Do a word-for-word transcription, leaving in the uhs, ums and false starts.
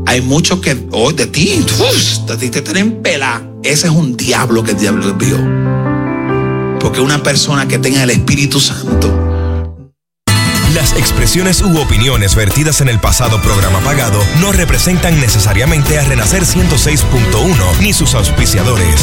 Hay muchos que, oh, de ti, uf, de ti te tienen pela. Ese es un diablo que el diablo envió. Porque una persona que tenga el Espíritu Santo. Las expresiones u opiniones vertidas en el pasado programa pagado no representan necesariamente a Renacer ciento seis punto uno ni sus auspiciadores.